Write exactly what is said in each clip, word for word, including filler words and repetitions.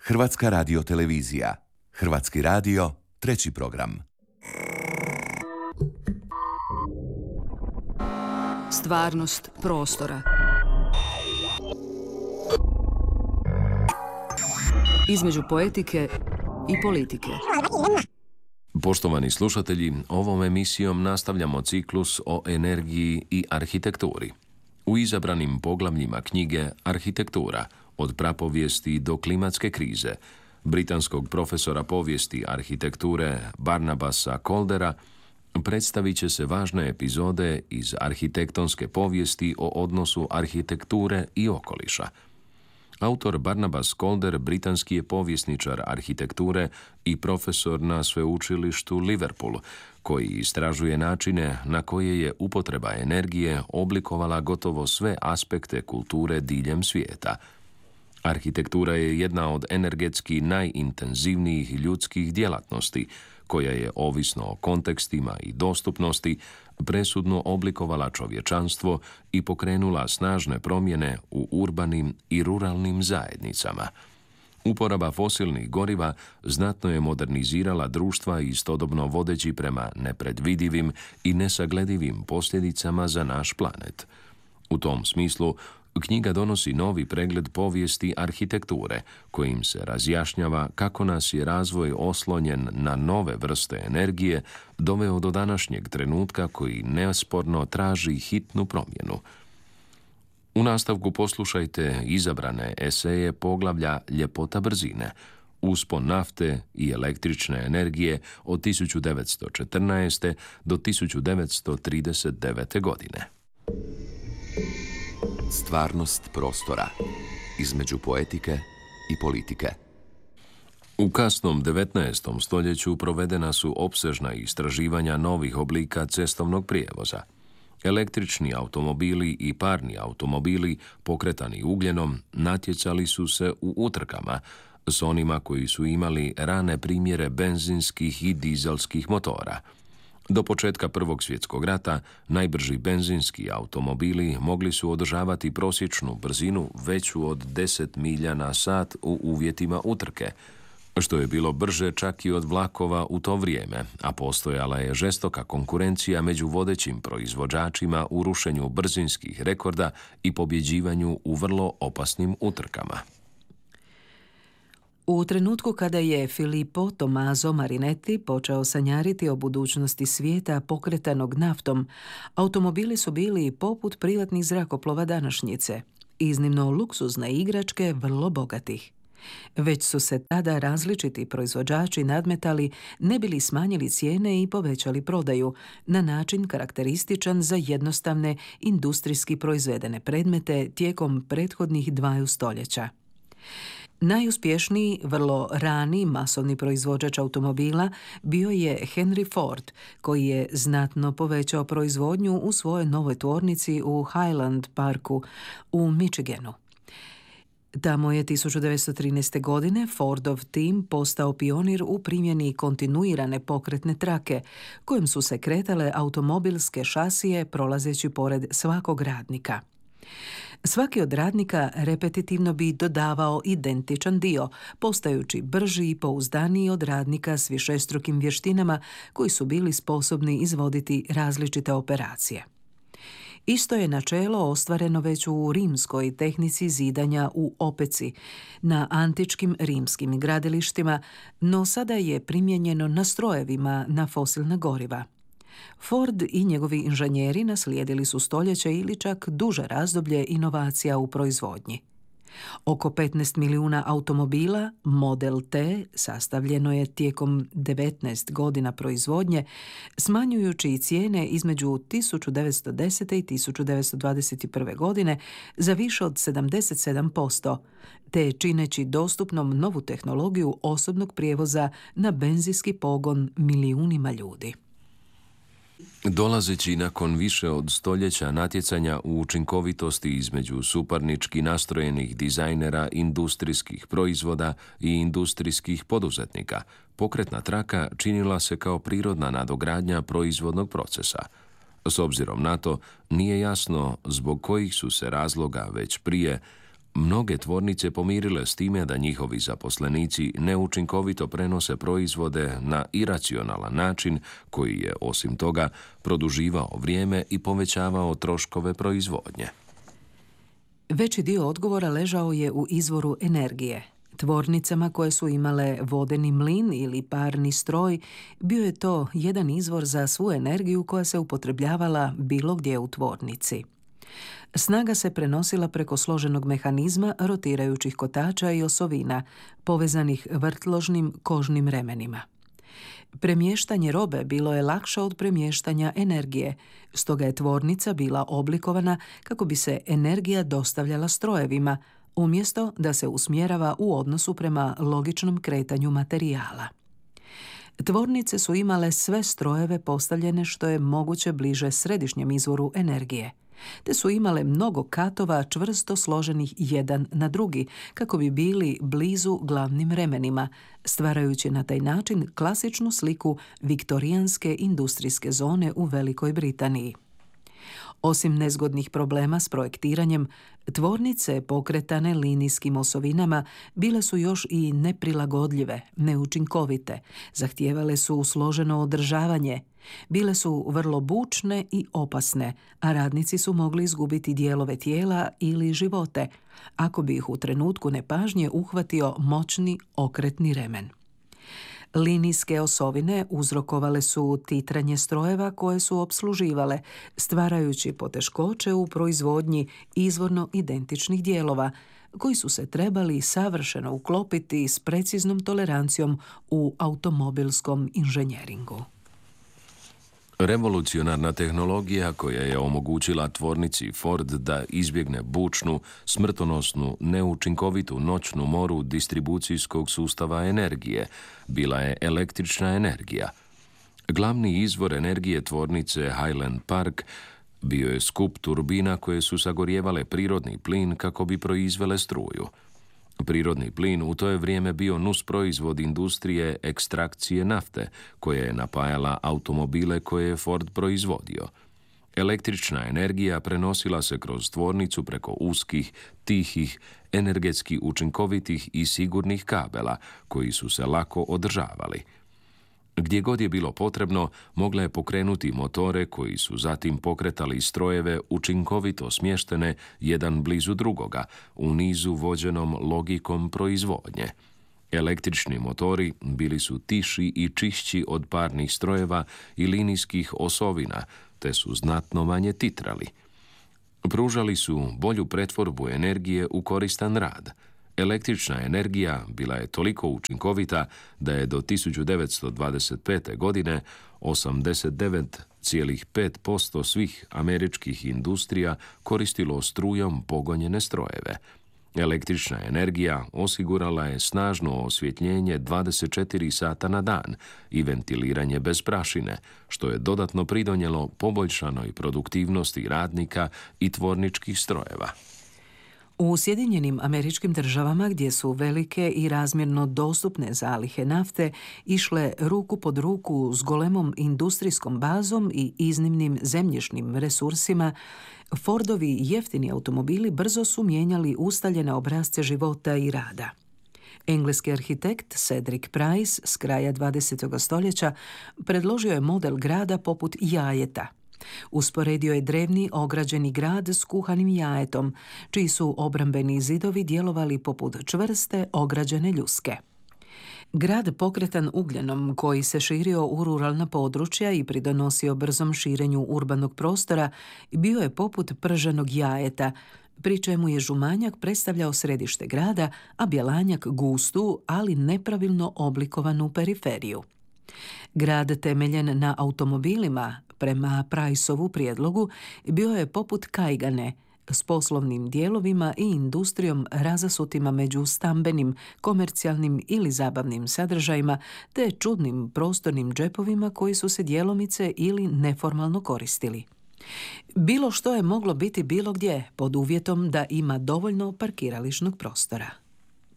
Hrvatska radiotelevizija. Hrvatski radio, treći program. Stvarnost prostora. Između poetike i politike. Poštovani slušatelji, ovom emisijom nastavljamo ciklus o energiji i arhitekturi. U izabranim poglavljima knjige Arhitektura, od prapovijesti do klimatske krize, britanskog profesora povijesti arhitekture Barnabasa Coldera, predstavit će se važne epizode iz arhitektonske povijesti o odnosu arhitekture i okoliša. Autor Barnabas Colder britanski je povjesničar arhitekture i profesor na sveučilištu Liverpool, koji istražuje načine na koje je upotreba energije oblikovala gotovo sve aspekte kulture diljem svijeta. Arhitektura je jedna od energetski najintenzivnijih ljudskih djelatnosti, koja je, ovisno o kontekstima i dostupnosti, presudno oblikovala čovječanstvo i pokrenula snažne promjene u urbanim i ruralnim zajednicama. Uporaba fosilnih goriva znatno je modernizirala društva i istodobno vodeći prema nepredvidivim i nesagledivim posljedicama za naš planet. U tom smislu, knjiga donosi novi pregled povijesti arhitekture, kojim se razjašnjava kako nas je razvoj oslonjen na nove vrste energije doveo do današnjeg trenutka koji neosporno traži hitnu promjenu. U nastavku poslušajte izabrane eseje poglavlja Ljepota brzine, uspon nafte i električne energije od tisuću devetsto četrnaeste. do tisuću devetsto trideset devete. godine. Stvarnost prostora. Između poetike i politike. U kasnom devetnaestom stoljeću provedena su opsežna istraživanja novih oblika cestovnog prijevoza. Električni automobili i parni automobili, pokretani ugljenom, natjecali su se u utrkama s onima koji su imali rane primjere benzinskih i dizelskih motora. Do početka Prvog svjetskog rata najbrži benzinski automobili mogli su održavati prosječnu brzinu veću od deset milja na sat u uvjetima utrke, što je bilo brže čak i od vlakova u to vrijeme, a postojala je žestoka konkurencija među vodećim proizvođačima u rušenju brzinskih rekorda i pobjeđivanju u vrlo opasnim utrkama. U trenutku kada je Filippo Tommaso Marinetti počeo sanjariti o budućnosti svijeta pokretanog naftom, automobili su bili poput privatnih zrakoplova današnjice, iznimno luksuzne igračke vrlo bogatih. Već su se tada različiti proizvođači nadmetali ne bili smanjili cijene i povećali prodaju na način karakterističan za jednostavne industrijski proizvedene predmete tijekom prethodnih dvaju stoljeća. Najuspješniji, vrlo rani masovni proizvođač automobila bio je Henry Ford, koji je znatno povećao proizvodnju u svojoj novoj tvornici u Highland Parku u Michiganu. Tamo je tisuću devetsto trinaeste. godine Fordov tim postao pionir u primjeni kontinuirane pokretne trake, kojim su se kretale automobilske šasije prolazeći pored svakog radnika. Svaki od radnika repetitivno bi dodavao identičan dio, postajući brži i pouzdaniji od radnika s višestrukim vještinama koji su bili sposobni izvoditi različite operacije. Isto je načelo ostvareno već u rimskoj tehnici zidanja u opeci, na antičkim rimskim gradilištima, no sada je primijenjeno na strojevima na fosilna goriva. Ford i njegovi inženjeri naslijedili su stoljeće ili čak duže razdoblje inovacija u proizvodnji. Oko petnaest milijuna automobila Model T sastavljeno je tijekom devetnaest godina proizvodnje, smanjujući cijene između tisuću devetsto desete. i tisuću devetsto dvadeset prve. godine za više od sedamdeset sedam posto, te čineći dostupnom novu tehnologiju osobnog prijevoza na benzinski pogon milijunima ljudi. Dolazeći nakon više od stoljeća natjecanja u učinkovitosti između suparnički nastrojenih dizajnera industrijskih proizvoda i industrijskih poduzetnika, pokretna traka činila se kao prirodna nadogradnja proizvodnog procesa. S obzirom na to, nije jasno zbog kojih su se razloga već prije Mnoge tvornice pomirile s time da njihovi zaposlenici neučinkovito prenose proizvode na iracionalan način koji je, osim toga, produživao vrijeme i povećavao troškove proizvodnje. Veći dio odgovora ležao je u izvoru energije. Tvornicama koje su imale vodeni mlin ili parni stroj, bio je to jedan izvor za svu energiju koja se upotrebljavala bilo gdje u tvornici. Snaga se prenosila preko složenog mehanizma rotirajućih kotača i osovina, povezanih vrtložnim kožnim remenima. Premještanje robe bilo je lakše od premještanja energije, stoga je tvornica bila oblikovana kako bi se energija dostavljala strojevima, umjesto da se usmjerava u odnosu prema logičnom kretanju materijala. Tvornice su imale sve strojeve postavljene što je moguće bliže središnjem izvoru energije, te su imale mnogo katova čvrsto složenih jedan na drugi kako bi bili blizu glavnim remenima, stvarajući na taj način klasičnu sliku viktorijanske industrijske zone u Velikoj Britaniji. Osim nezgodnih problema s projektiranjem, tvornice pokretane linijskim osovinama bile su još i neprilagodljive, neučinkovite, zahtijevale su složeno održavanje, bile su vrlo bučne i opasne, a radnici su mogli izgubiti dijelove tijela ili živote, ako bi ih u trenutku nepažnje uhvatio moćni okretni remen. Linijske osovine uzrokovale su titranje strojeva koje su opsluživale, stvarajući poteškoće u proizvodnji izvorno identičnih dijelova, koji su se trebali savršeno uklopiti s preciznom tolerancijom u automobilskom inženjeringu. Revolucionarna tehnologija koja je omogućila tvornici Ford da izbjegne bučnu, smrtonosnu, neučinkovitu noćnu moru distribucijskog sustava energije bila je električna energija. Glavni izvor energije tvornice Highland Park bio je skup turbina koje su sagorijevale prirodni plin kako bi proizvele struju. Prirodni plin u to je vrijeme bio nusproizvod industrije ekstrakcije nafte, koja je napajala automobile koje je Ford proizvodio. Električna energija prenosila se kroz tvornicu preko uskih, tihih, energetski učinkovitih i sigurnih kabela, koji su se lako održavali. Gdje god je bilo potrebno, mogla je pokrenuti motore koji su zatim pokretali strojeve učinkovito smještene jedan blizu drugoga, u nizu vođenom logikom proizvodnje. Električni motori bili su tiši i čišći od parnih strojeva i linijskih osovina, te su znatno manje titrali. Pružali su bolju pretvorbu energije u koristan rad. Električna energija bila je toliko učinkovita da je do tisuću devetsto dvadeset pete. godine osamdeset devet zarez pet posto svih američkih industrija koristilo strujom pogonjene strojeve. Električna energija osigurala je snažno osvjetljenje dvadeset četiri sata na dan i ventiliranje bez prašine, što je dodatno pridonijelo poboljšanoj produktivnosti radnika i tvorničkih strojeva. U Sjedinjenim Američkim Državama, gdje su velike i razmjerno dostupne zalihe nafte išle ruku pod ruku s golemom industrijskom bazom i iznimnim zemljišnim resursima, Fordovi jeftini automobili brzo su mijenjali ustaljene obrasce života i rada. Engleski arhitekt Cedric Price s kraja dvadesetog stoljeća predložio je model grada poput jajeta. Usporedio je drevni ograđeni grad s kuhanim jajetom, čiji su obrambeni zidovi djelovali poput čvrste ograđene ljuske. Grad pokretan ugljenom, koji se širio u ruralna područja i pridonosio brzom širenju urbanog prostora, bio je poput prženog jajeta, pri čemu je žumanjak predstavljao središte grada, a bjelanjak gustu, ali nepravilno oblikovanu periferiju. Grad temeljen na automobilima, prema Priceovu prijedlogu, bio je poput kajgane, s poslovnim dijelovima i industrijom razasutima među stambenim, komercijalnim ili zabavnim sadržajima, te čudnim prostornim džepovima koji su se djelomice ili neformalno koristili. Bilo što je moglo biti bilo gdje, pod uvjetom da ima dovoljno parkirališnog prostora.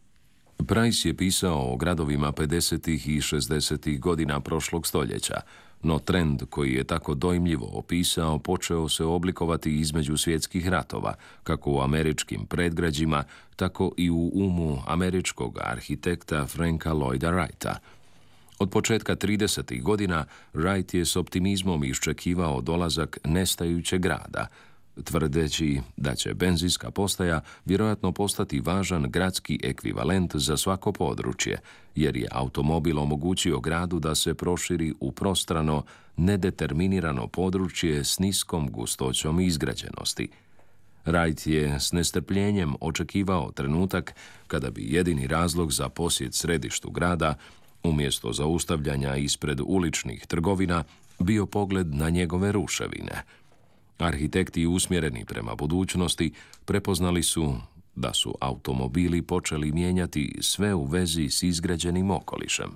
Price je pisao o gradovima pedesetih i šezdesetih godina prošlog stoljeća. no trend koji je tako dojmljivo opisao počeo se oblikovati između svjetskih ratova, kako u američkim predgrađima, tako i u umu američkog arhitekta Franka Lloyda Wrighta. Od početka tridesetih godina Wright je s optimizmom iščekivao dolazak nestajućeg grada, tvrdeći da će benzinska postaja vjerojatno postati važan gradski ekvivalent za svako područje, jer je automobil omogućio gradu da se proširi u prostrano, nedeterminirano područje s niskom gustoćom izgrađenosti. Wright je s nestrpljenjem očekivao trenutak kada bi jedini razlog za posjet središtu grada, umjesto zaustavljanja ispred uličnih trgovina, bio pogled na njegove ruševine. Arhitekti usmjereni prema budućnosti prepoznali su da su automobili počeli mijenjati sve u vezi s izgrađenim okolišem.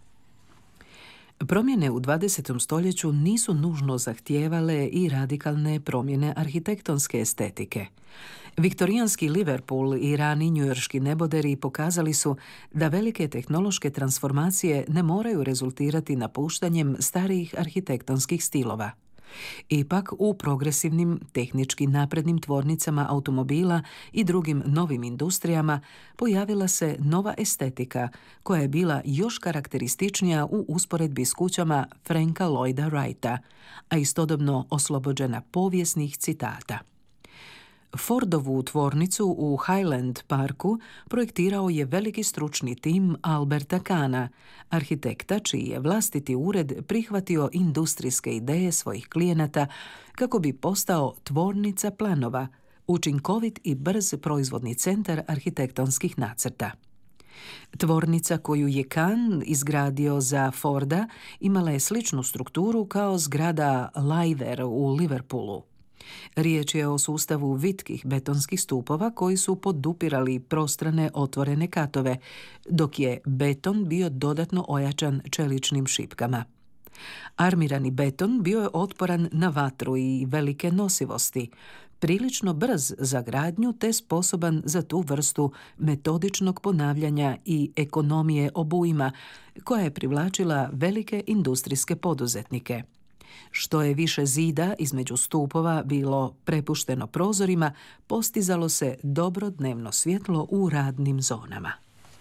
Promjene u dvadesetom stoljeću nisu nužno zahtijevale i radikalne promjene arhitektonske estetike. Viktorijanski Liverpool i rani njujorški neboderi pokazali su da velike tehnološke transformacije ne moraju rezultirati napuštanjem starijih arhitektonskih stilova. Ipak, u progresivnim, tehnički naprednim tvornicama automobila i drugim novim industrijama pojavila se nova estetika koja je bila još karakterističnija u usporedbi s kućama Franka Lloyda Wrighta, a istodobno oslobođena povijesnih citata. Fordovu tvornicu u Highland Parku projektirao je veliki stručni tim Alberta Kahna, arhitekta čiji je vlastiti ured prihvatio industrijske ideje svojih klijenata kako bi postao tvornica planova, učinkovit i brz proizvodni centar arhitektonskih nacrta. Tvornica koju je Kahn izgradio za Forda imala je sličnu strukturu kao zgrada Lyver u Liverpoolu. Riječ je o sustavu vitkih betonskih stupova koji su podupirali prostrane otvorene katove, dok je beton bio dodatno ojačan čeličnim šipkama. Armirani beton bio je otporan na vatru i velike nosivosti, prilično brz za gradnju te sposoban za tu vrstu metodičnog ponavljanja i ekonomije obujma koja je privlačila velike industrijske poduzetnike. Što je više zida između stupova bilo prepušteno prozorima, postizalo se dobro dnevno svjetlo u radnim zonama.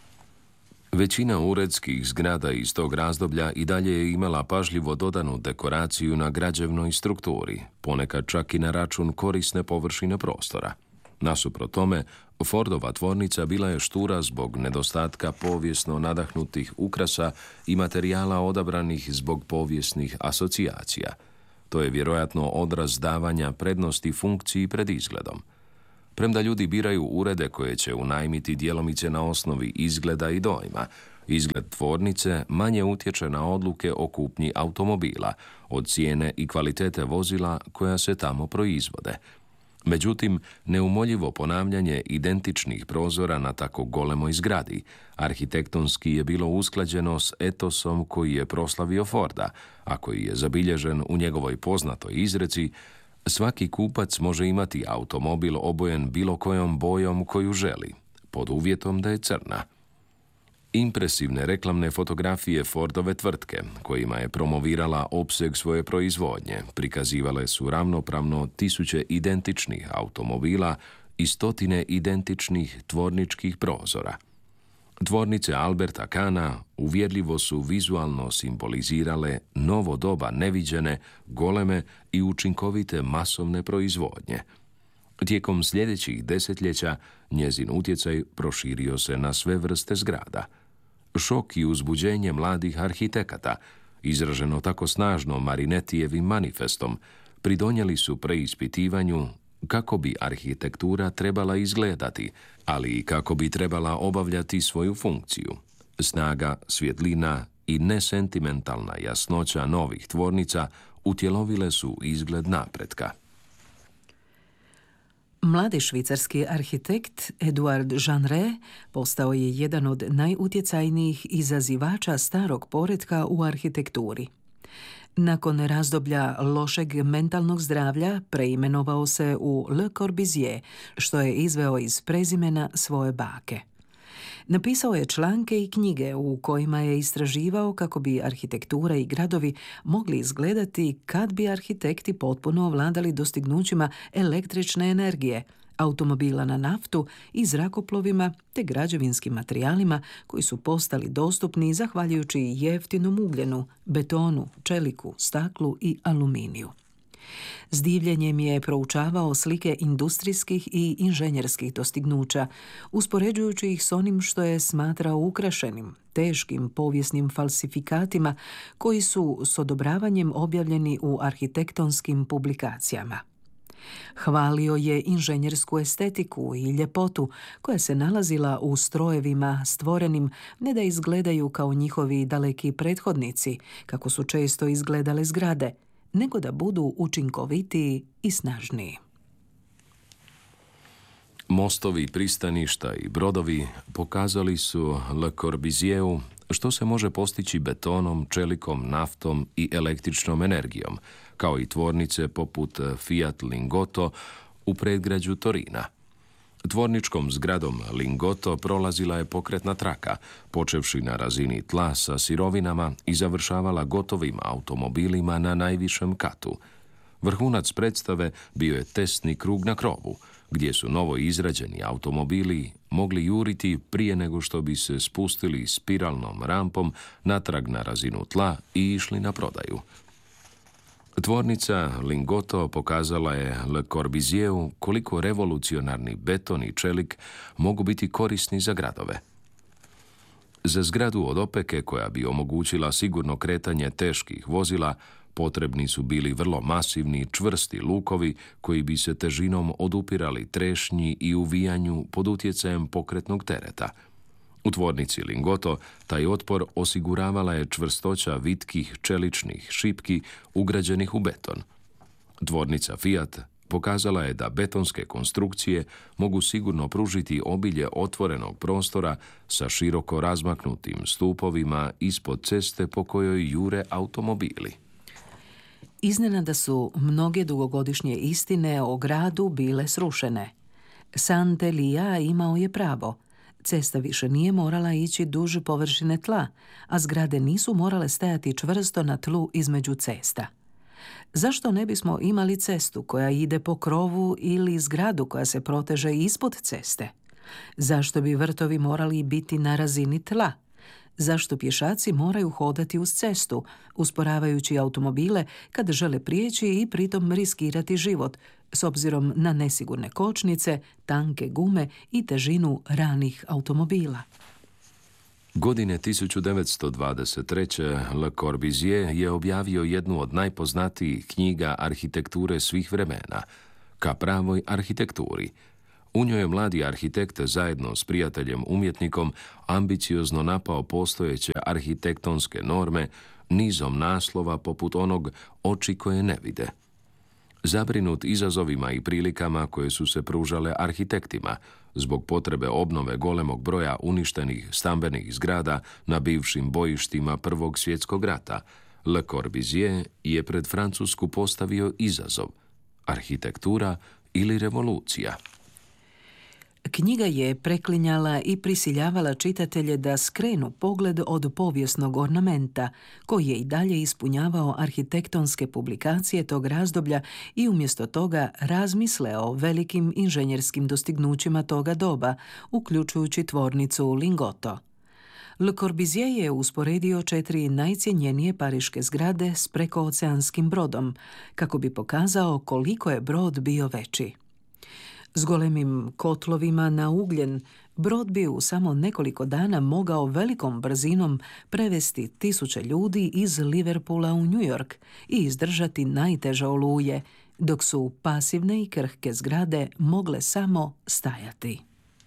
Većina uredskih zgrada iz tog razdoblja i dalje je imala pažljivo dodanu dekoraciju na građevnoj strukturi, ponekad čak i na račun korisne površine prostora. Nasuprot tome, Fordova tvornica bila je štura zbog nedostatka povijesno nadahnutih ukrasa i materijala odabranih zbog povijesnih asocijacija. To je vjerojatno odraz davanja prednosti funkciji pred izgledom. Premda ljudi biraju urede koje će unajmiti djelomice na osnovi izgleda i dojma, izgled tvornice manje utječe na odluke o kupnji automobila, od cijene i kvalitete vozila koja se tamo proizvode. Međutim, neumoljivo ponavljanje identičnih prozora na tako golemoj zgradi arhitektonski je bilo usklađeno s etosom koji je proslavio Forda, a koji je zabilježen u njegovoj poznatoj izreci: svaki kupac može imati automobil obojen bilo kojom bojom koju želi, pod uvjetom da je crna. Impresivne reklamne fotografije Fordove tvrtke, kojima je promovirala opseg svoje proizvodnje, prikazivale su ravnopravno tisuće identičnih automobila i stotine identičnih tvorničkih prozora. Tvornice Alberta Kahna uvjerljivo su vizualno simbolizirale novo doba neviđene, goleme i učinkovite masovne proizvodnje. Tijekom sljedećih desetljeća njezin utjecaj proširio se na sve vrste zgrada. Šok i uzbuđenje mladih arhitekata, izraženo tako snažno Marinetijevim manifestom, pridonijeli su preispitivanju kako bi arhitektura trebala izgledati, ali i kako bi trebala obavljati svoju funkciju. Snaga, svjetlina i nesentimentalna jasnoća novih tvornica utjelovile su izgled napretka. Mladi švicarski arhitekt Eduard Jeanneret postao je jedan od najutjecajnijih izazivača starog poretka u arhitekturi. Nakon razdoblja lošeg mentalnog zdravlja preimenovao se u Le Corbusier, što je izveo iz prezimena svoje bake. Napisao je članke i knjige u kojima je istraživao kako bi arhitektura i gradovi mogli izgledati kad bi arhitekti potpuno ovladali dostignućima električne energije, automobila na naftu i zrakoplovima te građevinskim materijalima koji su postali dostupni zahvaljujući jeftinom ugljenu, betonu, čeliku, staklu i aluminiju. S divljenjem je proučavao slike industrijskih i inženjerskih dostignuća, uspoređujući ih s onim što je smatrao ukrašenim, teškim povijesnim falsifikatima koji su s odobravanjem objavljeni u arhitektonskim publikacijama. Hvalio je inženjersku estetiku i ljepotu koja se nalazila u strojevima stvorenim ne da izgledaju kao njihovi daleki prethodnici, kako su često izgledale zgrade, nego da budu učinkovitiji i snažniji. Mostovi, pristaništa i brodovi pokazali su Le Corbusieru što se može postići betonom, čelikom, naftom i električnom energijom, kao i tvornice poput Fiat Lingotto u predgrađu Torina. Tvorničkom zgradom Lingotto prolazila je pokretna traka, počevši na razini tla sa sirovinama i završavala gotovim automobilima na najvišem katu. Vrhunac predstave bio je testni krug na krovu, gdje su novo izrađeni automobili mogli juriti prije nego što bi se spustili spiralnom rampom natrag na razinu tla i išli na prodaju. Tvornica Lingotto pokazala je Le Corbusieru koliko revolucionarni beton i čelik mogu biti korisni za gradove. Za zgradu od opeke koja bi omogućila sigurno kretanje teških vozila, potrebni su bili vrlo masivni, čvrsti lukovi koji bi se težinom odupirali trešnji i uvijanju pod utjecajem pokretnog tereta. U tvornici Lingotto taj otpor osiguravala je čvrstoća vitkih čeličnih šipki ugrađenih u beton. Tvornica Fiat pokazala je da betonske konstrukcije mogu sigurno pružiti obilje otvorenog prostora sa široko razmaknutim stupovima ispod ceste po kojoj jure automobili. Iznenada su mnoge dugogodišnje istine o gradu bile srušene. Saint-Elia imao je pravo. Cesta više nije morala ići duž površine tla, a zgrade nisu morale stajati čvrsto na tlu između cesta. Zašto ne bismo imali cestu koja ide po krovu ili zgradu koja se proteže ispod ceste? Zašto bi vrtovi morali biti na razini tla? Zašto pješaci moraju hodati uz cestu, usporavajući automobile kada žele prijeći i pritom riskirati život, s obzirom na nesigurne kočnice, tanke gume i težinu ranih automobila? Godine tisuću devetsto dvadeset treće. Le Corbusier je objavio jednu od najpoznatijih knjiga arhitekture svih vremena, Ka pravoj arhitekturi. U njoj je mladi arhitekt zajedno s prijateljem umjetnikom ambiciozno napao postojeće arhitektonske norme nizom naslova poput onog Oči koje ne vide. Zabrinut izazovima i prilikama koje su se pružale arhitektima zbog potrebe obnove golemog broja uništenih stambenih zgrada na bivšim bojištima Prvog svjetskog rata, Le Corbusier je pred Francusku postavio izazov: arhitektura ili revolucija. Knjiga je preklinjala i prisiljavala čitatelje da skrenu pogled od povijesnog ornamenta, koji je i dalje ispunjavao arhitektonske publikacije tog razdoblja i umjesto toga razmisle o velikim inženjerskim dostignućima toga doba, uključujući tvornicu Lingotto. Le Corbusier je usporedio četiri najcjenjenije pariške zgrade s prekooceanskim brodom, kako bi pokazao koliko je brod bio veći. S golemim kotlovima na ugljen, brod bi u samo nekoliko dana mogao velikom brzinom prevesti tisuće ljudi iz Liverpoola u New York i izdržati najteže oluje, dok su pasivne i krhke zgrade mogle samo stajati.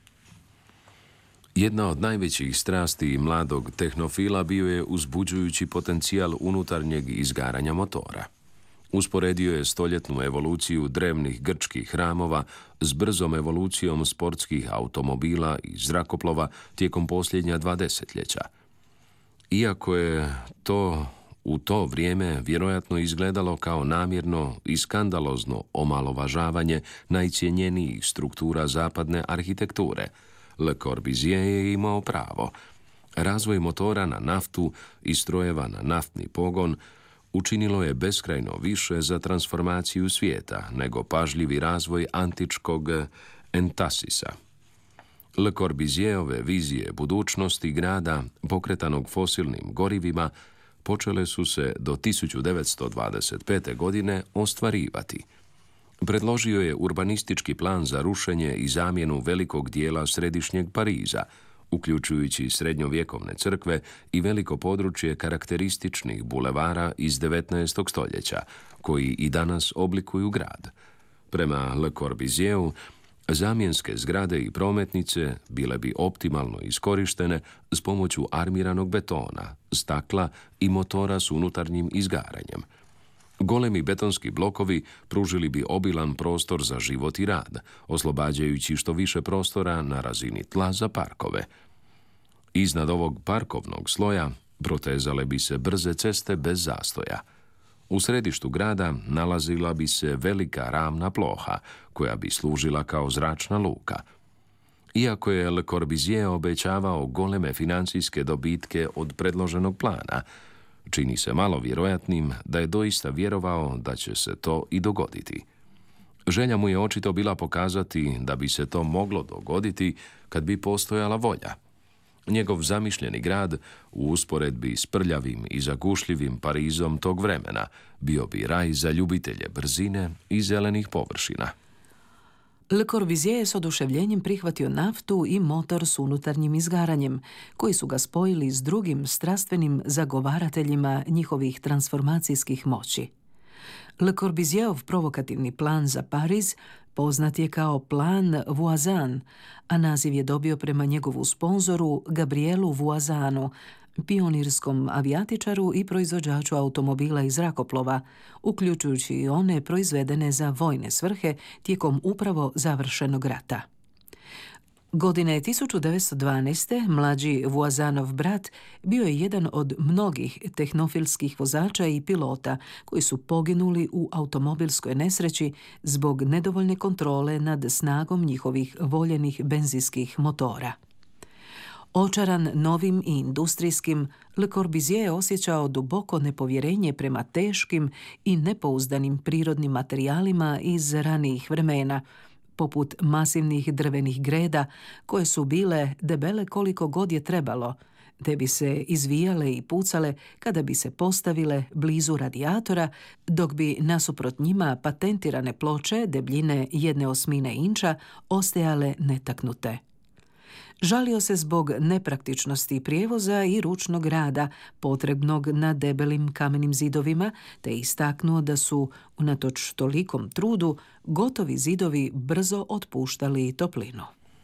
Jedna od najvećih strasti mladog tehnofila bio je uzbuđujući potencijal unutarnjeg izgaranja motora. Usporedio je stoljetnu evoluciju drevnih grčkih hramova s brzom evolucijom sportskih automobila i zrakoplova tijekom posljednja dva desetljeća. Iako je to u to vrijeme vjerojatno izgledalo kao namjerno i skandalozno omalovažavanje najcjenjenijih struktura zapadne arhitekture, Le Corbusier je imao pravo. Razvoj motora na naftu i strojeva na naftni pogon učinilo je beskrajno više za transformaciju svijeta nego pažljivi razvoj antičkog Entasisa. Le Corbusierove vizije budućnosti grada, pokretanog fosilnim gorivima, počele su se do tisuću devetsto dvadeset pete. godine ostvarivati. Predložio je urbanistički plan za rušenje i zamjenu velikog dijela središnjeg Pariza, uključujući srednjovjekovne crkve i veliko područje karakterističnih bulevara iz devetnaestog. stoljeća, koji i danas oblikuju grad. Prema Le Corbusieru, zamjenske zgrade i prometnice bile bi optimalno iskorištene s pomoću armiranog betona, stakla i motora s unutarnjim izgaranjem. Golemi betonski blokovi pružili bi obilan prostor za život i rad, oslobađajući što više prostora na razini tla za parkove. Iznad ovog parkovnog sloja protezale bi se brze ceste bez zastoja. U središtu grada nalazila bi se velika ravna ploha, koja bi služila kao zračna luka. Iako je Le Corbusier obećavao goleme financijske dobitke od predloženog plana, čini se malo vjerojatnim da je doista vjerovao da će se to i dogoditi. Želja mu je očito bila pokazati da bi se to moglo dogoditi kad bi postojala volja. Njegov zamišljeni grad, u usporedbi s prljavim i zagušljivim Parizom tog vremena, bio bi raj za ljubitelje brzine i zelenih površina. Le Corbusier je s oduševljenjem prihvatio naftu i motor s unutarnjim izgaranjem, koji su ga spojili s drugim strastvenim zagovarateljima njihovih transformacijskih moći. Le Corbusierov provokativni plan za Pariz poznat je kao plan Voisin, a naziv je dobio prema njegovu sponzoru Gabrielu Voisinu, pionirskom avijatičaru i proizvođaču automobila i zrakoplova, uključujući i one proizvedene za vojne svrhe tijekom upravo završenog rata. Godine tisuću devetsto dvanaeste. mlađi Voisinov brat bio je jedan od mnogih tehnofilskih vozača i pilota koji su poginuli u automobilskoj nesreći zbog nedovoljne kontrole nad snagom njihovih voljenih benzinskih motora. Očaran novim i industrijskim, Le Corbusier je osjećao duboko nepovjerenje prema teškim i nepouzdanim prirodnim materijalima iz ranijih vremena, poput masivnih drvenih greda koje su bile debele koliko god je trebalo, te bi se izvijale i pucale kada bi se postavile blizu radijatora, dok bi nasuprot njima patentirane ploče debljine jedne osmine inča ostajale netaknute. Žalio se zbog nepraktičnosti prijevoza i ručnog rada potrebnog na debelim kamenim zidovima, te istaknuo da su, unatoč tolikom trudu, gotovi zidovi brzo otpuštali toplinu.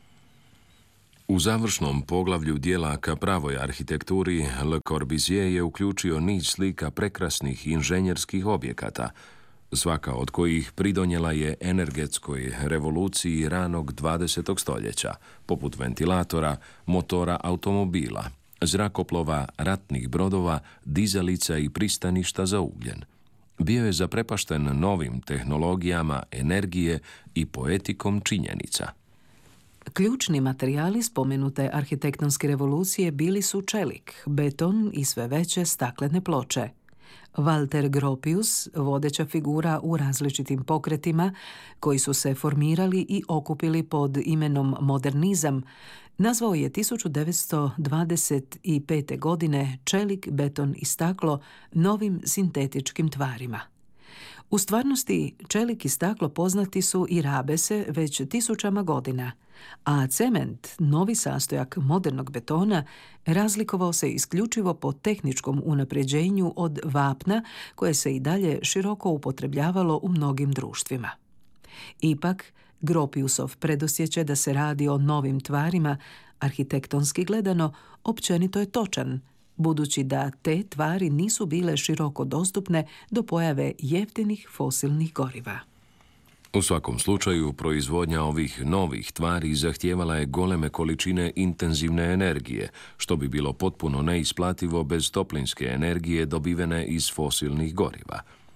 U završnom poglavlju dijela ka pravoj arhitekturi Le Corbusier je uključio niz slika prekrasnih inženjerskih objekata, svaka od kojih pridonijela je energetskoj revoluciji ranog dvadesetog. stoljeća, poput ventilatora, motora automobila, zrakoplova, ratnih brodova, dizalica i pristaništa za ugljen. Bio je zaprepašten novim tehnologijama energije i poetikom činjenica. Ključni materijali spomenute arhitektonske revolucije bili su čelik, beton i sve veće staklene ploče. Walter Gropius, vodeća figura u različitim pokretima koji su se formirali i okupili pod imenom modernizam, nazvao je tisuću devetsto dvadeset pete. godine čelik, beton i staklo novim sintetičkim tvarima. U stvarnosti, čelik i staklo poznati su i rabe se već tisućama godina, a cement, novi sastojak modernog betona, razlikovao se isključivo po tehničkom unapređenju od vapna koje se i dalje široko upotrebljavalo u mnogim društvima. Ipak, Gropiusov predosjećaj da se radi o novim tvarima, arhitektonski gledano, općenito je točan, budući da te tvari nisu bile široko dostupne do pojave jeftinih fosilnih goriva. U svakom slučaju, proizvodnja ovih novih tvari zahtijevala je goleme količine intenzivne energije, što bi bilo potpuno neisplativo bez toplinske energije dobivene iz fosilnih goriva.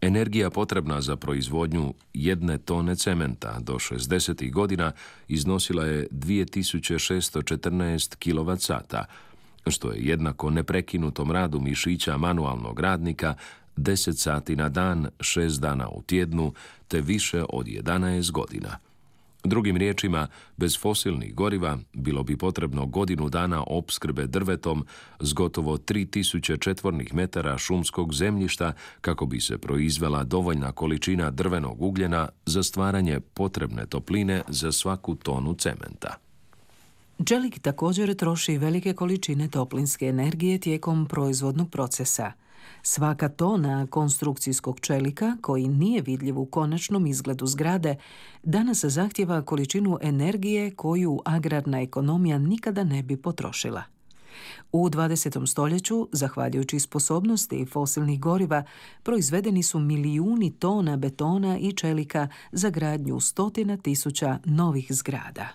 Energija potrebna za proizvodnju jedne tone cementa do šezdesetih godina iznosila je dvije tisuće šessto četrnaest kilovat sata, što je jednako neprekinutom radu mišića manualnog radnika deset sati na dan, šest dana u tjednu, te više od jedanaest godina. Drugim riječima, bez fosilnih goriva bilo bi potrebno godinu dana opskrbe drvetom s gotovo tri tisuće četvornih metara šumskog zemljišta kako bi se proizvela dovoljna količina drvenog ugljena za stvaranje potrebne topline za svaku tonu cementa. Čelik također troši velike količine toplinske energije tijekom proizvodnog procesa. Svaka tona konstrukcijskog čelika, koji nije vidljiv u konačnom izgledu zgrade, danas zahtjeva količinu energije koju agrarna ekonomija nikada ne bi potrošila. U dvadesetom stoljeću, zahvaljujući sposobnosti fosilnih goriva, proizvedeni su milijuni tona betona i čelika za gradnju stotina tisuća novih zgrada.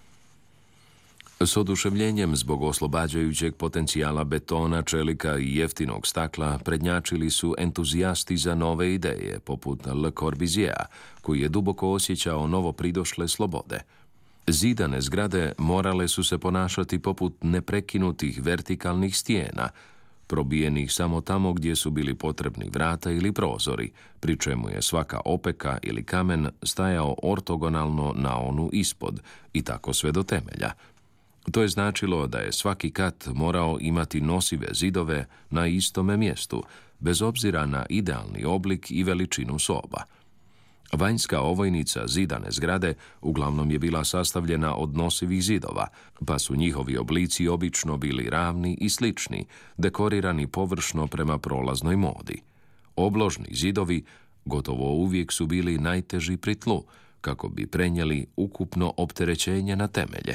S oduševljenjem zbog oslobađajućeg potencijala betona, čelika i jeftinog stakla prednjačili su entuzijasti za nove ideje, poput Le Corbusiera, koji je duboko osjećao novo pridošle slobode. Zidane zgrade morale su se ponašati poput neprekinutih vertikalnih stijena, probijenih samo tamo gdje su bili potrebni vrata ili prozori, pri čemu je svaka opeka ili kamen stajao ortogonalno na onu ispod, i tako sve do temelja. To je značilo da je svaki kat morao imati nosive zidove na istome mjestu, bez obzira na idealni oblik i veličinu soba. Vanjska ovojnica zidane zgrade uglavnom je bila sastavljena od nosivih zidova, pa su njihovi oblici obično bili ravni i slični, dekorirani površno prema prolaznoj modi. Obložni zidovi gotovo uvijek su bili najteži pri tlu, kako bi prenijeli ukupno opterećenje na temelje.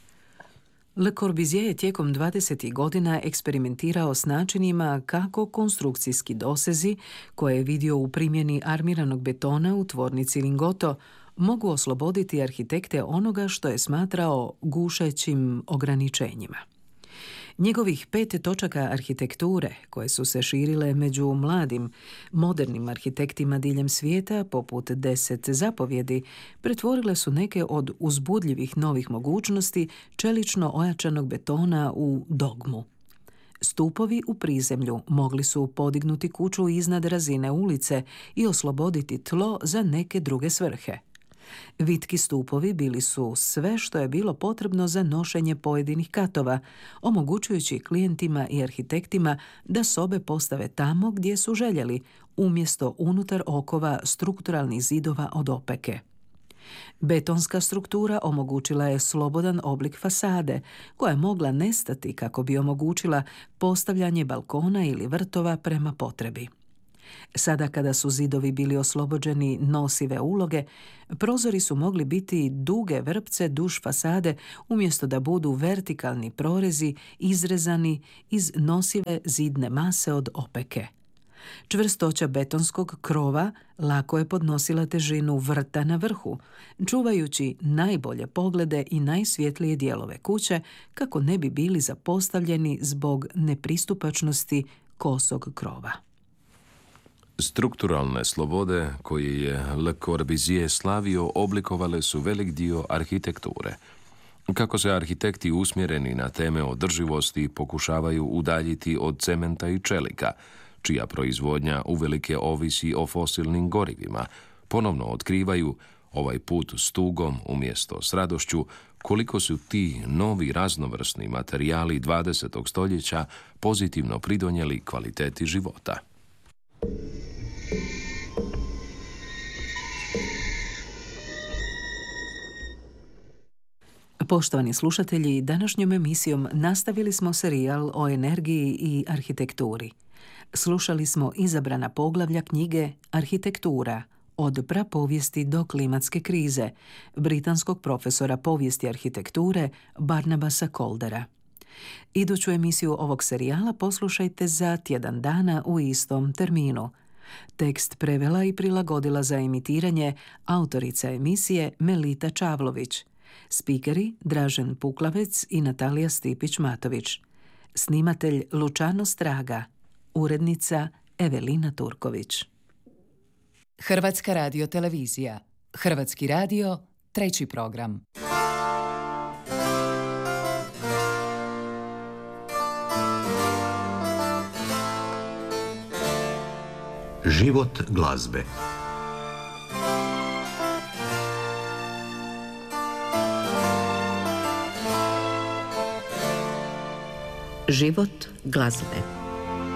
Le Corbusier je tijekom dvadesetih godina eksperimentirao s načinima kako konstrukcijski dosezi, koje je vidio u primjeni armiranog betona u tvornici Lingotto, mogu osloboditi arhitekte onoga što je smatrao gušećim ograničenjima. Njegovih pet točaka arhitekture, koje su se širile među mladim, modernim arhitektima diljem svijeta, poput deset zapovjedi, pretvorile su neke od uzbudljivih novih mogućnosti čelično ojačanog betona u dogmu. Stupovi u prizemlju mogli su podignuti kuću iznad razine ulice i osloboditi tlo za neke druge svrhe. Vitki stupovi bili su sve što je bilo potrebno za nošenje pojedinih katova, omogućujući klijentima i arhitektima da sobe postave tamo gdje su željeli, umjesto unutar okova strukturalnih zidova od opeke. Betonska struktura omogućila je slobodan oblik fasade, koja je mogla nestati kako bi omogućila postavljanje balkona ili vrtova prema potrebi. Sada kada su zidovi bili oslobođeni nosive uloge, prozori su mogli biti duge vrpce duž fasade umjesto da budu vertikalni prorezi izrezani iz nosive zidne mase od opeke. Čvrstoća betonskog krova lako je podnosila težinu vrta na vrhu, čuvajući najbolje poglede i najsvjetlije dijelove kuće kako ne bi bili zapostavljeni zbog nepristupačnosti kosog krova. Strukturalne slobode koje je Le Corbusier slavio oblikovale su velik dio arhitekture. Kako se arhitekti usmjereni na teme održivosti pokušavaju udaljiti od cementa i čelika, čija proizvodnja uvelike ovisi o fosilnim gorivima, ponovno otkrivaju, ovaj put s tugom umjesto s radošću, koliko su ti novi raznovrsni materijali dvadesetog stoljeća pozitivno pridonijeli kvaliteti života. Poštovani slušatelji, današnjom emisijom nastavili smo serijal o energiji i arhitekturi. Slušali smo izabrana poglavlja knjige Arhitektura, od prapovijesti do klimatske krize, britanskog profesora povijesti arhitekture Barnabasa Coldera. Iduću emisiju ovog serijala poslušajte za tjedan dana u istom terminu. Tekst prevela i prilagodila za emitiranje autorica emisije Melita Čavlović. Spikeri Dražen Puklavec i Natalija Stipić-Matović. Snimatelj Lučano Straga. Urednica Evelina Turković. Hrvatska radiotelevizija. Hrvatski radio, treći program. Život glazbe. Život glazbe.